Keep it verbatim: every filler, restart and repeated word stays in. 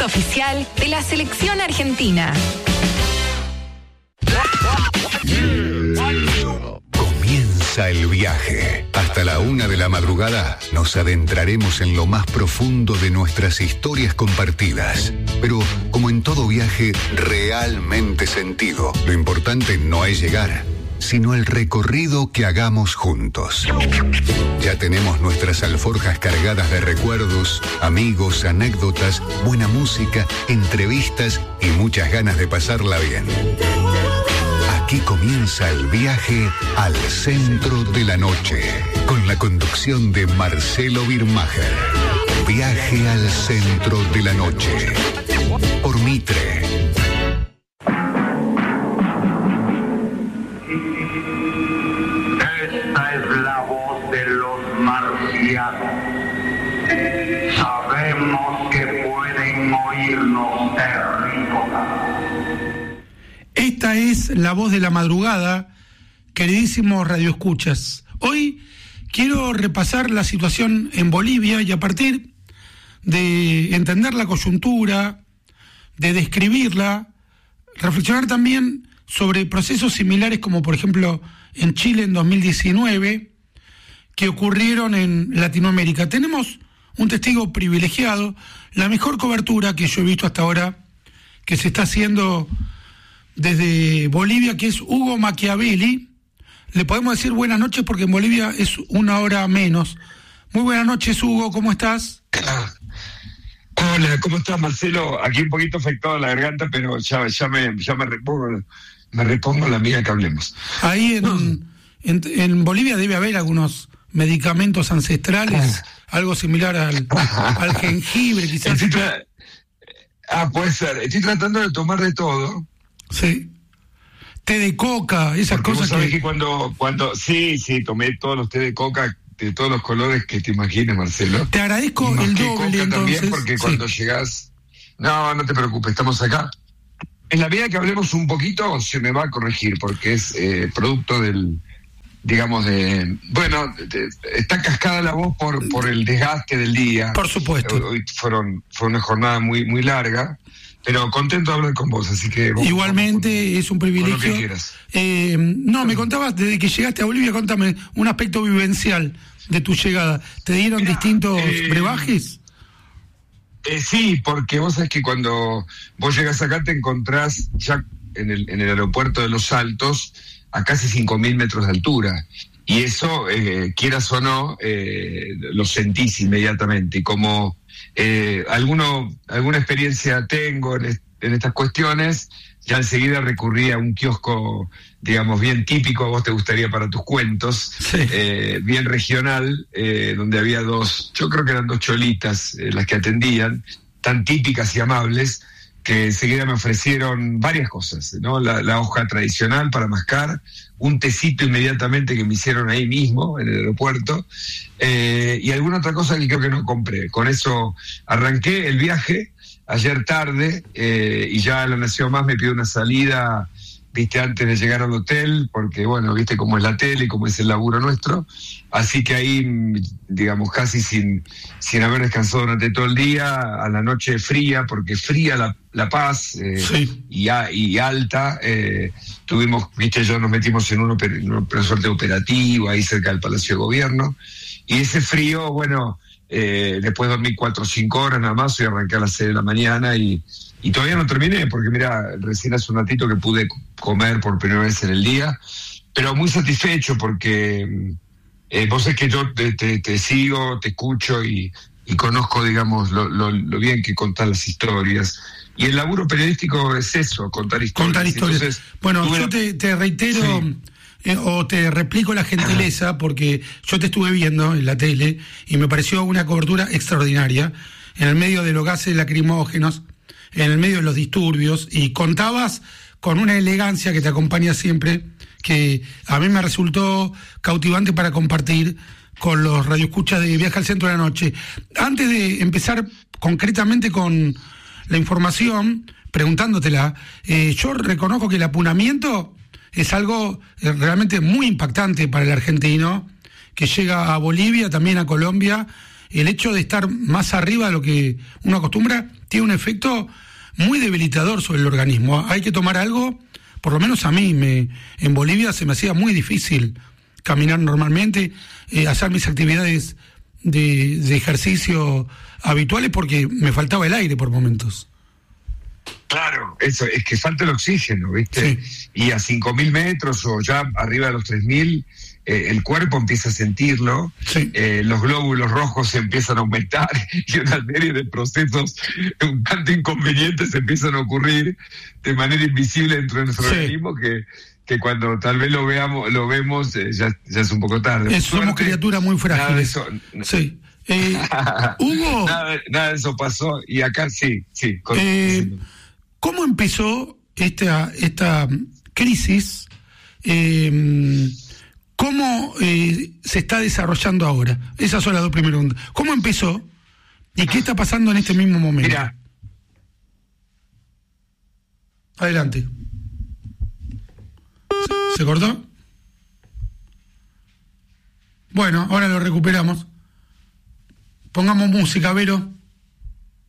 Oficial de la selección argentina. Comienza el viaje. Hasta la una de la madrugada nos adentraremos en lo más profundo de nuestras historias compartidas. Pero, como en todo viaje realmente sentido, lo importante no es llegar, sino el recorrido que hagamos juntos. Ya tenemos nuestras alforjas cargadas de recuerdos, amigos, anécdotas, buena música, entrevistas y muchas ganas de pasarla bien. Aquí comienza el viaje al centro de la noche, con la conducción de Marcelo Birmacher. Viaje al centro de la noche, por Mitre. Esta es la voz de los marcianos. Sabemos que pueden oírnos terrícolas. Esta es la voz de la madrugada, queridísimos radioescuchas. Hoy quiero repasar la situación en Bolivia y a partir de entender la coyuntura, de describirla, reflexionar también sobre procesos similares como por ejemplo en Chile en dos mil diecinueve, que ocurrieron en Latinoamérica. Tenemos un testigo privilegiado, la mejor cobertura que yo he visto hasta ahora, que se está haciendo desde Bolivia, que es Hugo Machiavelli. Le podemos decir buenas noches porque en Bolivia es una hora menos. Muy buenas noches, Hugo, ¿cómo estás? Hola, ¿cómo estás, Marcelo? Aquí un poquito afectado la garganta, pero ya, ya, me, ya me repongo, me repongo la mía que hablemos. Ahí en, mm. en, en Bolivia debe haber algunos medicamentos ancestrales, algo similar al, al jengibre, quizás. Tra- ah, puede ser. Estoy tratando de tomar de todo. Sí. Té de coca, esas Porque cosas vos sabés que... que cuando, cuando... Sí, sí, tomé todos los té de coca de todos los colores que te imagines, Marcelo. Te agradezco y el que doble, coca entonces. También porque sí. Cuando llegás... No, no te preocupes, estamos acá. En la medida que hablemos un poquito, se me va a corregir, porque es eh, producto del... digamos, de... Bueno, de, está cascada la voz por, por el desgaste del día. Por supuesto. Hoy fueron, fue una jornada muy, muy larga. Pero contento de hablar con vos, así que... Vos, Igualmente con, es un privilegio. Con lo que quieras. Eh, no, me contabas, desde que llegaste a Bolivia, contame un aspecto vivencial de tu llegada. ¿Te dieron Mira, distintos eh, brebajes? Eh, sí, porque vos sabés que cuando vos llegas acá te encontrás ya en el, en el aeropuerto de Los Altos a casi cinco mil metros de altura. Y eso, eh, quieras o no, eh, lo sentís inmediatamente. Y como... Eh, alguno, alguna experiencia tengo en, est- en estas cuestiones, ya enseguida recurrí a un kiosco, digamos, bien típico, a vos te gustaría para tus cuentos, sí. eh, bien regional, eh, donde había dos, yo creo que eran dos cholitas eh, las que atendían, tan típicas y amables, que enseguida me ofrecieron varias cosas, ¿no? La, la hoja tradicional para mascar, un tecito inmediatamente que me hicieron ahí mismo, en el aeropuerto, eh, y alguna otra cosa que creo que no compré. Con eso arranqué el viaje ayer tarde, eh, y ya la Nación Más me pidió una salida, viste, antes de llegar al hotel, porque bueno, viste cómo es la tele, cómo es el laburo nuestro, así que ahí, digamos, casi sin, sin haber descansado durante todo el día, a la noche fría, porque fría la, la Paz, eh, sí. y, a, y alta, eh, tuvimos, viste, yo nos metimos en una, en una suerte operativo ahí cerca del Palacio de Gobierno, y ese frío, bueno, eh, después dormí cuatro o cinco horas nada más, y arranqué a las seis de la mañana, y Y todavía no terminé, porque mira, recién hace un ratito que pude comer por primera vez en el día, pero muy satisfecho porque eh, vos sabés que yo te, te, te sigo, te escucho y, y conozco, digamos, lo, lo, lo bien que contás las historias. Y el laburo periodístico es eso, contar historias. Contar historias. Entonces, bueno, tuve... yo te, te reitero... Sí. Eh, o te replico la gentileza, porque yo te estuve viendo en la tele y me pareció una cobertura extraordinaria, en el medio de los gases lacrimógenos, en el medio de los disturbios, y contabas con una elegancia que te acompaña siempre, que a mí me resultó cautivante para compartir con los radioescuchas de Viaje al Centro de la Noche. Antes de empezar concretamente con la información, preguntándotela, eh, yo reconozco que el apunamiento es algo eh, realmente muy impactante para el argentino, que llega a Bolivia, también a Colombia, el hecho de estar más arriba de lo que uno acostumbra tiene un efecto muy debilitador sobre el organismo. Hay que tomar algo, por lo menos a mí, me, en Bolivia se me hacía muy difícil caminar normalmente, eh, hacer mis actividades de, de ejercicio habituales porque me faltaba el aire por momentos. Claro, eso, es que falta el oxígeno, ¿viste? Sí. Y a cinco mil metros o ya arriba de los tres mil, eh, el cuerpo empieza a sentirlo, sí. eh, los glóbulos rojos se empiezan a aumentar y una serie de procesos un tanto inconvenientes empiezan a ocurrir de manera invisible dentro de nuestro sí. organismo que, que cuando tal vez lo veamos, lo vemos, eh, ya, ya es un poco tarde. Eh, somos suerte, criaturas muy frágiles. Eso, sí. Eh, Hugo, nada, nada de eso pasó y acá sí, sí. Con, eh, ¿Cómo empezó esta, esta crisis? Eh, ¿Cómo eh, se está desarrollando ahora? Esas son las dos primeras preguntas. ¿Cómo empezó y qué está pasando en este mismo momento? Mira. Adelante. ¿Se, ¿Se cortó? Bueno, ahora lo recuperamos. Pongamos música, Vero.